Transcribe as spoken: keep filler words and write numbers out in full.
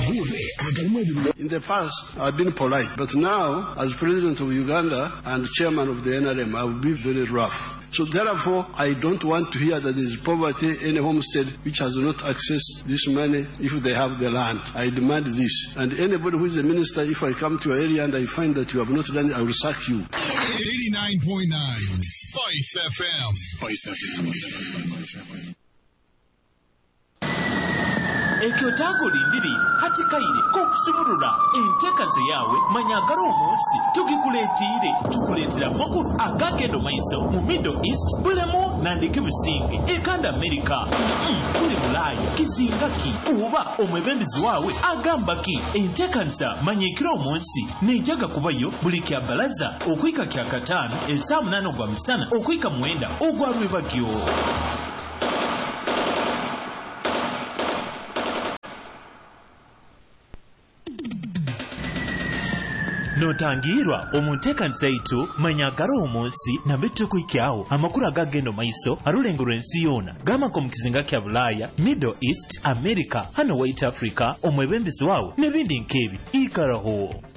In the past, I've been polite, but now, as president of Uganda and chairman of the N R M, I will be very rough. So therefore, I don't want to hear that there is poverty in a homestead which has not accessed this money if they have the land. I demand this. And anybody who is a minister, if I come to your area and I find that you have not done it, I will sack you. eighty-nine point nine Spice F M. Spice F M. ekyotago lindiri hatikaire kokusumurura enteekaze yawe manyagala omunsi tugikuleetire tukuleetera makulu agagenda maiso mu Middle East bulemu nandike businge ekanda America mm, kuli Bulaaya kizingaki oba omwebembezi waawe agamba ki enteekaza manyikira omunsi nejaga kubayo buli kya balaza okwika kya kataano esa munana ogwa misana okwika mwenda ogwa lwebagyo. Notangirwa omunteekanisa itu manyagala omunsi nambe tukwikyawo amakulu agagenda maiso alulengero ensi yona gamako mu kizinga kya Bulaaya, Middle East, America, hano White Africa, omwebembezi waawe nebindi nkebi ikaraho.